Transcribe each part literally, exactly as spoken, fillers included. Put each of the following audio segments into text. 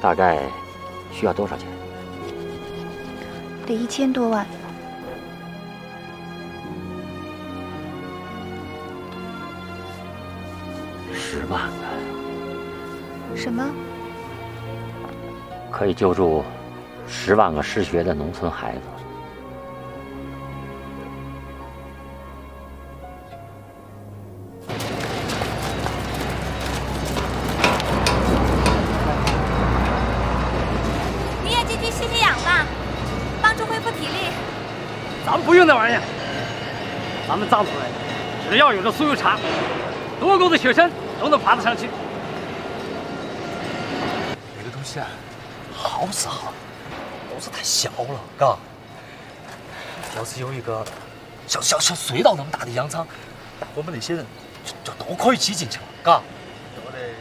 大概需要多少钱？ 得一千多万。 十万个。 什么？ 可以救助十万个失学的农村孩子。 你也进去吸吸氧吧，帮助恢复体力。 咱们不用那玩意儿，咱们藏族人只要有这酥油茶，多高的雪山都能爬得上去。 这个东西啊，好是好，都是太小了，嘎。要是有一个像像像隧道那么大的洋仓，我们那些人就就都可以挤进去了，嘎。对不对？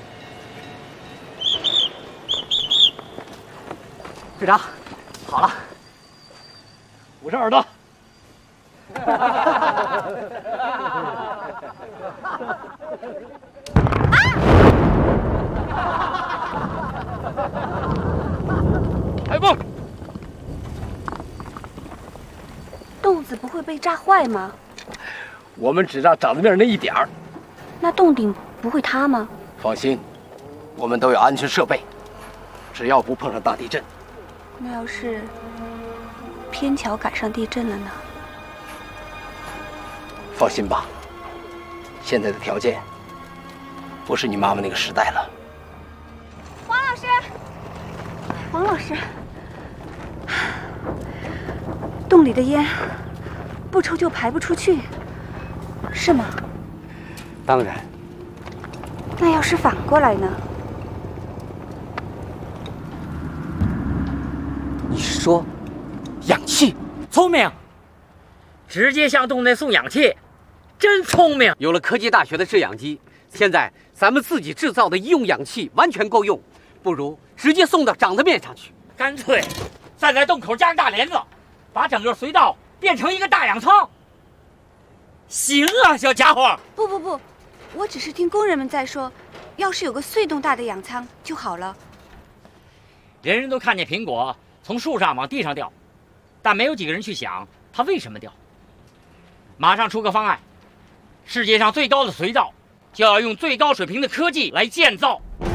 队长，好了，捂上耳朵。开蹦！ 洞子不会被炸坏吗？ 我们只炸长子面那一点儿。 那洞顶不会塌吗？ 放心，我们都有安全设备，只要不碰上大地震。 那要是偏巧赶上地震了呢？ 放心吧，现在的条件不是你妈妈那个时代了。 黄老师， 黄老师，洞里的烟不抽就排不出去，是吗？ 当然。 那要是反过来呢？ 你是说氧气？聪明，直接向洞内送氧气，真聪明！有了科技大学的制氧机，现在咱们自己制造的医用氧气完全够用，不如直接送到长子面上去。干脆再在洞口加个大帘子，把整个隧道变成一个大氧舱。行啊，小家伙！ 不不不，我只是听工人们在说，要是有个隧洞大的氧舱就好了。 人人都看见苹果从树上往地上掉，但没有几个人去想它为什么掉。马上出个方案，世界上最高的隧道就要用最高水平的科技来建造。